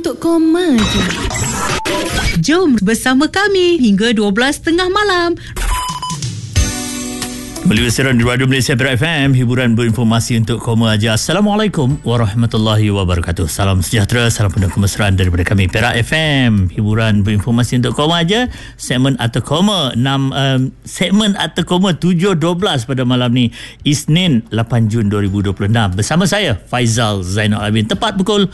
untuk koma je. Jom bersama kami hingga 12.30 malam. Kembali bersiaran di Radio Malaysia Perak FM, hiburan berinformasi untuk koma aja. Assalamualaikum warahmatullahi wabarakatuh. Salam sejahtera, salam penuh kemesraan daripada kami Perak FM. Hiburan berinformasi untuk koma aja. Segmen atau koma 7.12 pada malam ni, Isnin 8 Jun 2026. Bersama saya Faizal Zainal Abidin, tepat pukul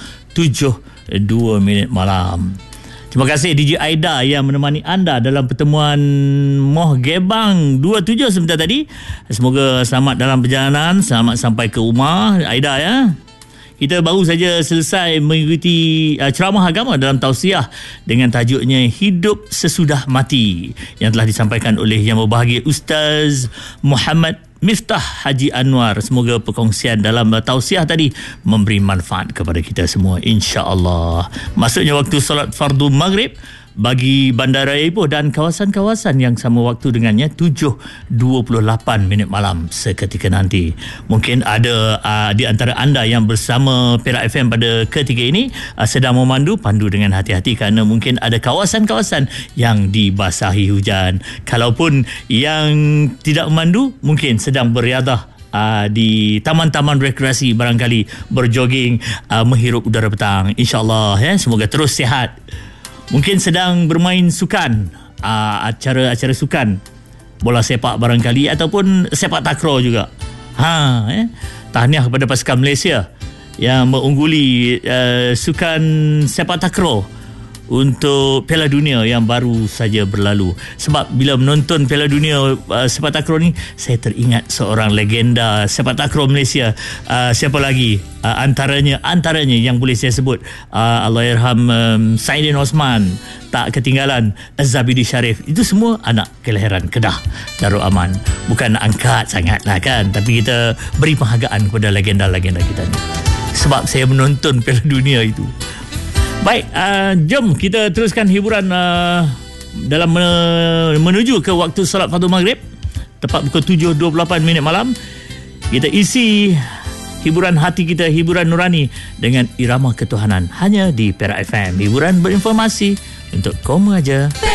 7.02 malam. Terima kasih DJ Aida yang menemani anda dalam pertemuan Moh Gebang 27 sebentar tadi. Semoga selamat dalam perjalanan, selamat sampai ke rumah Aida ya. Kita baru saja selesai mengikuti ceramah agama dalam tausiah dengan tajuknya Hidup Sesudah Mati yang telah disampaikan oleh Yang Berbahagia Ustaz Muhammad Miftah Haji Anwar. Semoga perkongsian dalam tausiah tadi memberi manfaat kepada kita semua, insya-Allah. Masuknya waktu solat fardu maghrib bagi Bandaraya Ipoh dan kawasan-kawasan yang sama waktu dengannya, 7.28 malam seketika nanti. Mungkin ada di antara anda yang bersama Perak FM pada ketiga ini sedang memandu, pandu dengan hati-hati kerana mungkin ada kawasan-kawasan yang dibasahi hujan. Kalaupun yang tidak memandu mungkin sedang beriadah di taman-taman rekreasi, barangkali berjoging, menghirup udara petang. InsyaAllah ya, semoga terus sihat. Mungkin sedang bermain sukan, acara-acara sukan, bola sepak barangkali, ataupun sepak takraw juga. Tahniah kepada pasukan Malaysia yang mengungguli sukan sepak takraw untuk Piala Dunia yang baru saja berlalu. Sebab bila menonton Piala Dunia sepak takraw ni, saya teringat seorang legenda sepak takraw Malaysia. Siapa lagi? Antaranya yang boleh saya sebut, Allahyarham Saidin Osman, tak ketinggalan Zabidi Sharif. Itu semua anak kelahiran Kedah, Darul Aman. Bukan nak angkat sangat lah kan, tapi kita beri penghargaan kepada legenda-legenda kita ni. Sebab saya menonton Piala Dunia itu. Baik, jom kita teruskan hiburan dalam menuju ke waktu solat fardu maghrib tepat pukul 7.28 malam. Kita isi hiburan hati kita, hiburan nurani dengan irama ketuhanan hanya di Perak FM. Hiburan berinformasi untuk koma aja.